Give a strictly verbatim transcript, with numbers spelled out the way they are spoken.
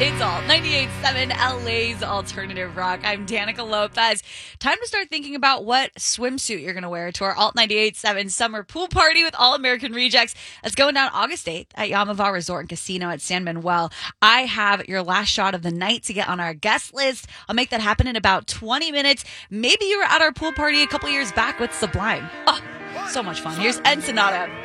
It's all ninety-eight point seven L A's Alternative Rock. I'm Danica Lopez. Time to start thinking about what swimsuit you're going to wear to our Alt ninety-eight point seven summer pool party with All American Rejects. That's going down August eighth at Yamava Resort and Casino at San Manuel. I have your last shot of the night to get on our guest list. I'll make that happen in about twenty minutes. Maybe you were at our pool party a couple years back with Sublime. Oh, so much fun. Here's Ensenada.